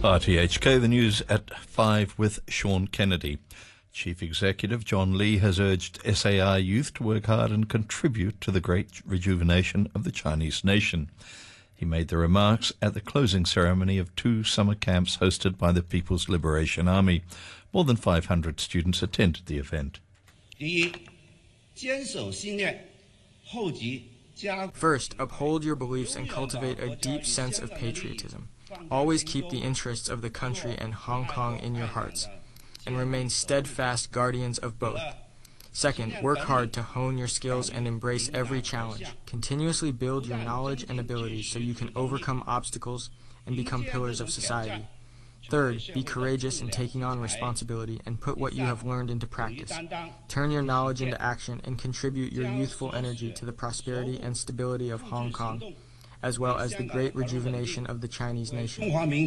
RTHK, the news at 5 with Sean Kennedy. Chief Executive John Lee has urged SAI youth to work hard and contribute to the great rejuvenation of the Chinese nation. He made the remarks at the closing ceremony of 2 summer camps hosted by the People's Liberation Army. More than 500 students attended the event. First, uphold your beliefs and cultivate a deep sense of patriotism. Always keep the interests of the country and Hong Kong in your hearts, and remain steadfast guardians of both. Second, work hard to hone your skills and embrace every challenge. Continuously build your knowledge and abilities so you can overcome obstacles and become pillars of society. Third, be courageous in taking on responsibility and put what you have learned into practice. Turn your knowledge into action and contribute your youthful energy to the prosperity and stability of Hong Kong, as well as the great rejuvenation of the Chinese nation.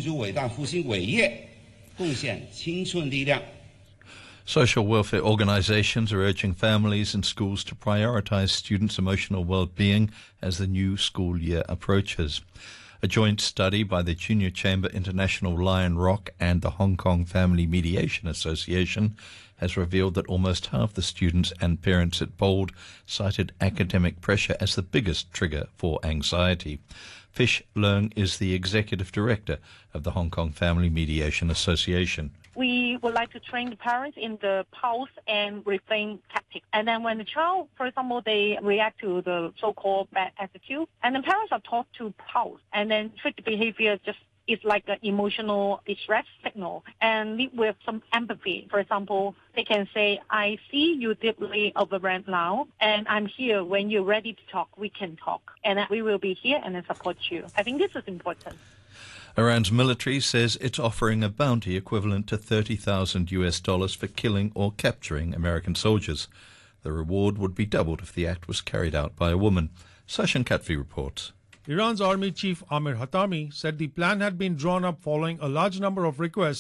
Social welfare organizations are urging families and schools to prioritize students' emotional well-being as the new school year approaches. A joint study by the Junior Chamber International Lion Rock and the Hong Kong Family Mediation Association has revealed that almost half the students and parents at Bold cited academic pressure as the biggest trigger for anxiety. Fish Leung is the executive director of the Hong Kong Family Mediation Association. We would like to train the parents in the pause and refrain tactics. And then when the child, for example, they react to the so-called bad attitude, and the parents are taught to pause and then treat the behavior just is like an emotional distress signal and lead with some empathy. For example, they can say, I see you deeply overwhelmed now, and I'm here. When you're ready to talk, we can talk. And we will be here and support you. I think this is important. Iran's military says it's offering a bounty equivalent to $30,000 for killing or capturing American soldiers. The reward would be doubled if the act was carried out by a woman. Sashan Katvi reports. Iran's Army Chief Amir Hatami said the plan had been drawn up following a large number of requests